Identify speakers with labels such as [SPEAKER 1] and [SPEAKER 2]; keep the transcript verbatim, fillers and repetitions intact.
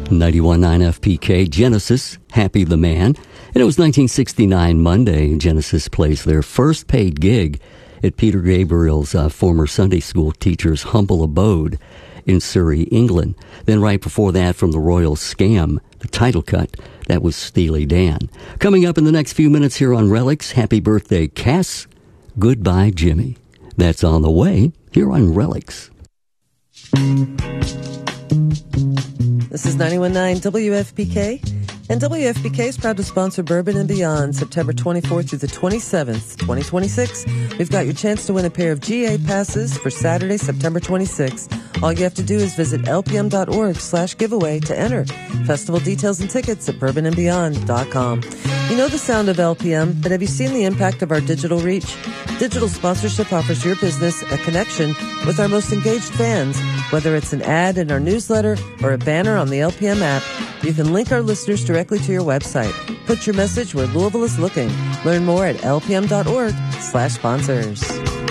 [SPEAKER 1] ninety-one point nine F P K, Genesis, Happy the Man. And it was nineteen sixty-nine Monday, Genesis plays their first paid gig at Peter Gabriel's uh, former Sunday school teacher's humble abode in Surrey, England. Then right before that, from the Royal Scam, the title cut, that was Steely Dan. Coming up in the next few minutes here on Relics, happy birthday, Cass. Goodbye, Jimmy. That's on the way here on Relics.
[SPEAKER 2] This is ninety-one point nine W F P K, and W F P K is proud to sponsor Bourbon and Beyond September twenty-fourth through the twenty-seventh, twenty twenty-six. We've got your chance to win a pair of G A passes for Saturday, September twenty-sixth. All you have to do is visit lpm.org slash giveaway to enter. Festival details and tickets at bourbon and beyond dot com. You know the sound of L P M, but have you seen the impact of our digital reach? Digital sponsorship offers your business a connection with our most engaged fans. Whether it's an ad in our newsletter or a banner on the L P M app, you can link our listeners directly to your website. Put your message where Louisville is looking. Learn more at lpm.org slash sponsors.